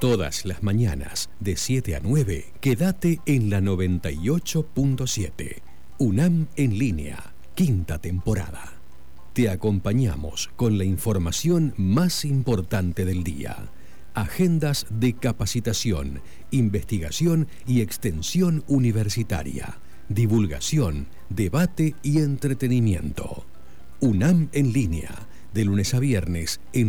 Todas las mañanas, de 7 a 9, quédate en la 98.7. UNAM en línea, quinta temporada. Te acompañamos con la información más importante del día. Agendas de capacitación, investigación y extensión universitaria. Divulgación, debate y entretenimiento. UNAM en línea, de lunes a viernes en